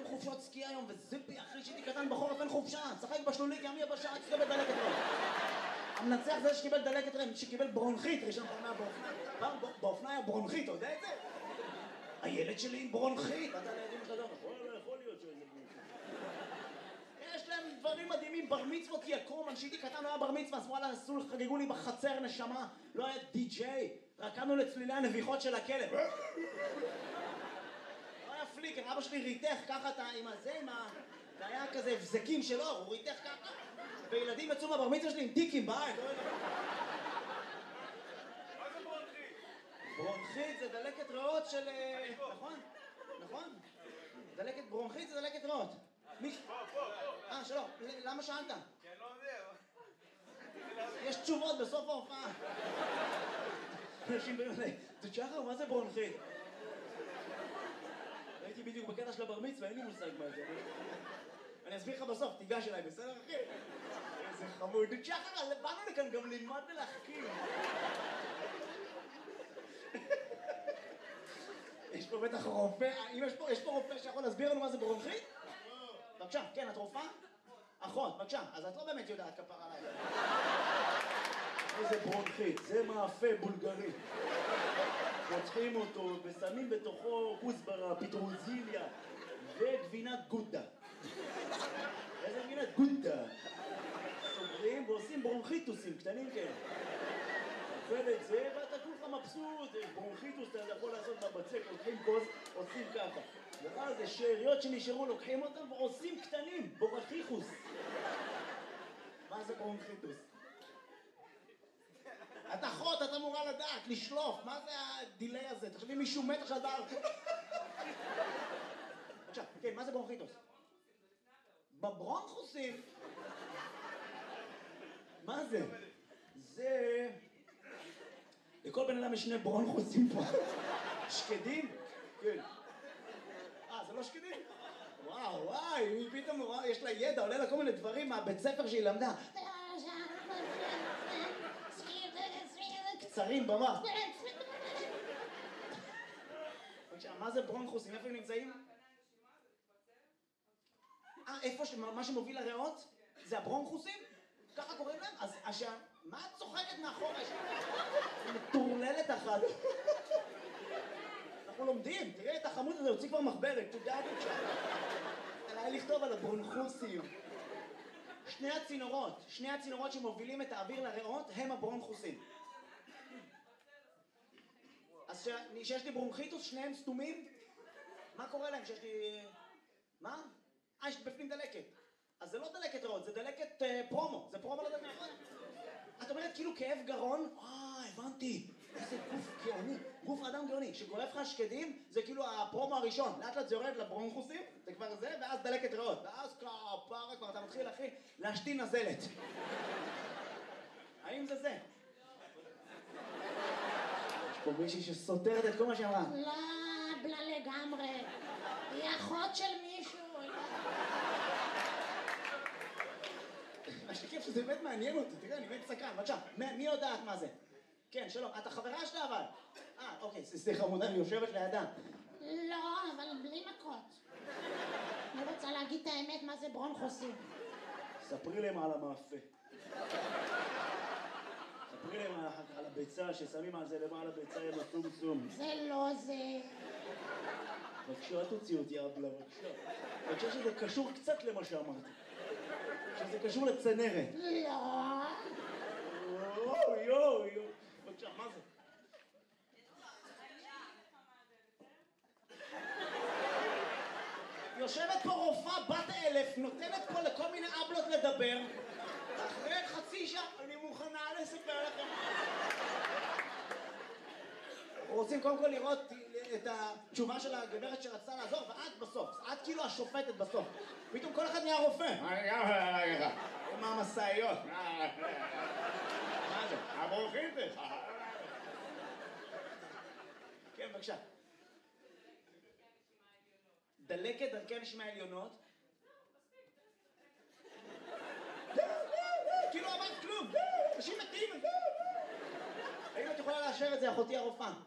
חופשות סקי היום, וזיפי, אחי שהייתי קטן בחורף אין חופשה, צחק בשלולית ימי הבשעה, תקבל דלקת ריאות. המנצח זה שקיבל דלקת ריאות, שקיבל ברונכית, ראשון פעם באופניים. באופניים היה ברונכית, אתה יודע את זה? הילד שלי עם ברונכית. אתה לידים שלך גם, יכול להיות שזה ברונכית. יש להם דברים מדהימים, בר מצוות יקום, כשהייתי קטן לא היה בר מצווה, אז וואלה, חגגו לי בחצר נשמה, לא היה די-ג'יי, רקדנו לצלילי הנביחות של הכלב. לא היה פליקר, אבא שלי ריתך ככה עם הזה, זה היה כזה הבזקים שלו, הוא ריתך ככה, וילדים יצאו מהבר מצווה שלי עם טיקים בעין. מה זה ברונכית? ברונכית זה דלקת ריאות של... נכון? נכון? דלקת ברונכית זה דלקת ריאות. פה. שלום, למה שאלת? כי אני לא יודע. יש תשובות בסוף ההופעה. אנשים באמת, זה שחר, מה זה ברונכית? הייתי בדיוק בקטע של הבר מצווה, אין לי מושג מה זה. אני אסביר לך בסוף, תיגש אליי, בסדר אחי? איזה חמוד. שחר, באנו לכאן גם ללמוד ולהחכים. יש פה בטח רופא, יש פה רופא שיכול להסביר לנו מה זה ברונכית? בבקשה, כן, את רופאה? אחות, בבקשה, אז את לא באמת יודעת כפר עליי. איזה ברונכית, זה מאפה בולגרי. פותחים אותו ושמים בתוכו כוסברה, פטרוזיליה וגבינת גודה. איזה גבינת גודה? סוגרים ועושים ברונכיטוסים קטנים כאלה. אוכל את זה ואתה כולך מבסוט, ברונכיטוס אתה יכול לעשות בבצק, לוקחים כוס, עושים ככה. ואז זה שאריות שנשארו, לוקחים אותם ועושים קטנים, בורחיחוס. מה זה ברונכיטוס? את אחות, את אמורה לדעת, לשלוף, מה זה הדילי הזה? תחשבי מישהו מת עכשיו דבר. עכשיו, כן, מה זה ברונכיטוס? בברונכוסים? מה זה? זה... לכל בן אדם יש שני ברונכוסים פה. שקדים? כן. זה לא שקדים? וואי, היא פתאום, יש לה ידע, עולה לה כל מיני דברים מהבית ספר שהיא למדה. קצרים במח. מה זה ברונכוסים? איפה הם נמצאים? איפה מה שמוביל לריאות? זה הברונכוסים? ככה קוראים להם? אז מה את צוחקת מאחורה? מטורללת אחת. אנחנו לומדים, תראה את החמוד הזה, הוציא כבר מחברת, תודה בבקשה. היה לכתוב על הברונכוסים. שני הצינורות שמובילים את האוויר לריאות הם הברונכוסים. אז שיש לי ברונכיטוס, שניהם סתומים? מה קורה להם שיש לי... מה? יש בפנים דלקת. אז זה לא דלקת ריאות, זה דלקת פרומו. זה פרומו לדלקת ריאות. את אומרת כאילו כאב גרון? הבנתי. איזה גוף גאוני. גוף אדם גאוני. שגורף לך שקדים, זה כאילו הפרומו הראשון. לאט לאט זה יורד לברונכוסים, זה כבר זה, ואז דלקת ריאות. ואז כפרה כבר אתה מתחיל, אחי, להשתין נזלת. האם זה זה? יש פה מישהי שסותרת את כל מה שאמרה. לא, בלה לגמרי. היא אחות של מישהו. השתכף שזה באמת מעניין אותי, תראה, אני באמת סקרן, בבקשה, מי יודעת מה זה? כן, שלום, את החברה שלה אבל? אוקיי, סליחה חמודה, אני יושבת לידה. לא, אבל בלי מכות. אני רוצה להגיד את האמת מה זה ברונכוסים. ספרי להם על המאפה. ספרי להם על הביצה, ששמים על זה למעלה ביצה עם הסום. זה לא זה. בבקשה, אל תוציא אותי אבלה, בבקשה. בבקשה שזה קשור קצת למה שאמרתי. שזה קשור לצנרת. לא. יואו. בבקשה, מה זה? יושבת פה רופאה בת 1000, נותנת פה לכל מיני אבלות לדבר. אחרי חצי שעה, אני מוכנה לספר לכם. רוצים קודם כל לראות את התשובה של הגברת שרצתה לעזור, ואת בסוף, את כאילו השופטת בסוף. פתאום כל אחד נהיה רופא. עם המסעיות. מה זה? הברונכיטוס. כן, בבקשה. דלקת דרכי הנשימה העליונות. כאילו אמרת כלום. אנשים מתים. האם את יכולה לאשר את זה, אחותי הרופאה?